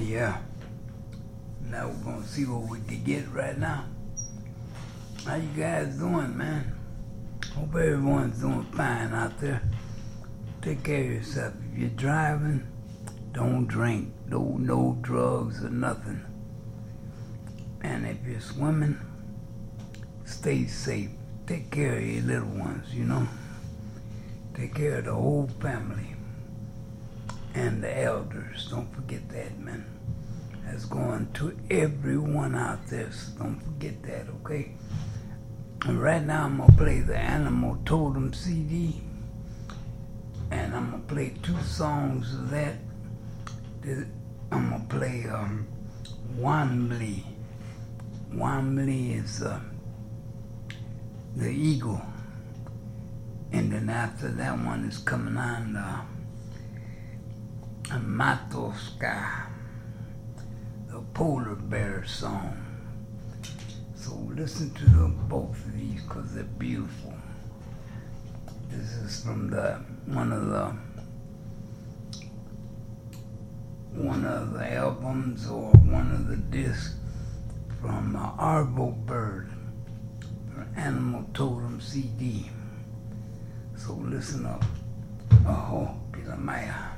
Yeah. Now we're gonna see what we can get right now. How you guys doing, man? Hope everyone's doing fine out there. Take care of yourself. If you're driving, don't drink. No drugs or nothing. And if you're swimming, stay safe. Take care of your little ones, you know. Take care of the whole family and the elders. Don't forget that, man. That's going to everyone out there, so don't forget that, okay? And right now I'm gonna play the Animal Totem CD, and I'm gonna play 2 songs of that. I'm gonna play Wambly. Wambly is the eagle, and then after that one is coming on Matoska, the polar bear song. So listen to both of these because they're beautiful. This is from one of the albums or one of the discs from Arvo Bird, Animal Totem CD. So listen up. Aho, Pilamaya.